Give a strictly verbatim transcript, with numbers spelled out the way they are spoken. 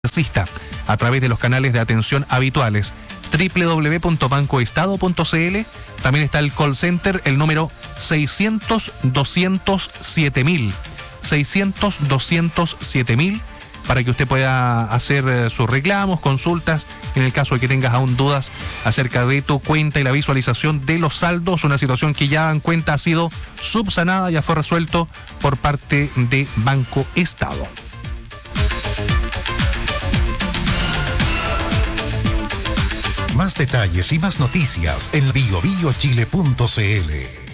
persista a través de los canales de atención habituales doble u doble u doble u punto bancoestado punto c l. También está el call center, el número seiscientos, doscientos siete mil, seiscientos, doscientos siete mil, para que usted pueda hacer eh, sus reclamos, consultas, en el caso de que tengas aún dudas acerca de tu cuenta y la visualización de los saldos, una situación que ya dan cuenta ha sido subsanada, ya fue resuelto por parte de Banco Estado. Más detalles y más noticias en bio bio chile punto c l.